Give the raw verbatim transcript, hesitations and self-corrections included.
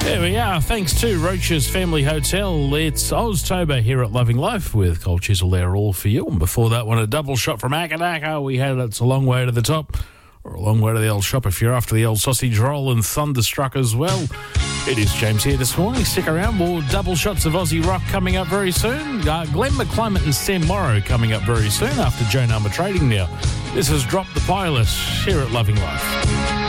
There we are. Thanks to Roach's Family Hotel. It's Oztober here at Loving Life with Cold Chisel there all for you. And before that one, a double shot from Akadaka. We had It's a Long Way to the Top, or a long way to the old shop if you're after the old sausage roll, and Thunderstruck as well. It is James here this morning. Stick around. More double shots of Aussie rock coming up very soon. Uh, Glenn McClement and Sam Morrow coming up very soon after Joan Armour Trading now. This is Drop the Pilot here at Loving Life.